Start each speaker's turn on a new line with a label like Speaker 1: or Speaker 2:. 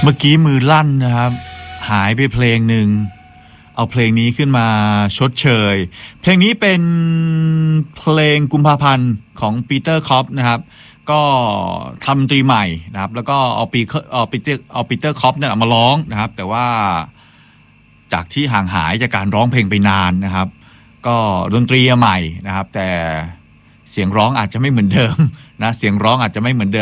Speaker 1: เมื่อกี้มือลั่นนะครับหายไปเพลงหนึ่งเอาเพลงนี้ขึ้นมาชดเชยเพลงนี้เป็นเพลงกุมภาพันธ์ของปีเตอร์คอปนะครับก็ทำดนตรีใหม่นะครับแล้วก็เอาปีเตอร์คอปเนี่ยมาร้องนะครับแต่ว่าจากที่ห่างหายจากการร้องเพลงไปนานนะครับก็ดนตรีใหม่นะครับแต่เสียงร้องอาจจะไม่เหมือนเดิมนะเสียงร้องอาจจะไม่เหมือนเดิม